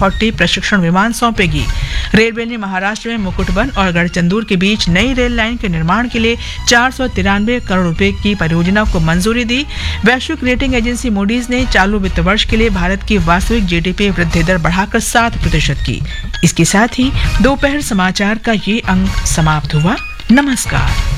C-40 प्रशिक्षण विमान सौंपेगी। रेलवे ने महाराष्ट्र में मुकुटबन और गढ़चंदूर के बीच नई रेल लाइन के निर्माण के लिए 493 करोड़ रुपए की परियोजना को मंजूरी दी। वैश्विक रेटिंग एजेंसी मूडीज ने चालू वित्त वर्ष के लिए भारत की वास्तविक जीडीपी वृद्धि दर बढ़ाकर 7% की। इसके साथ ही दोपहर समाचार का ये अंक समाप्त हुआ। नमस्कार।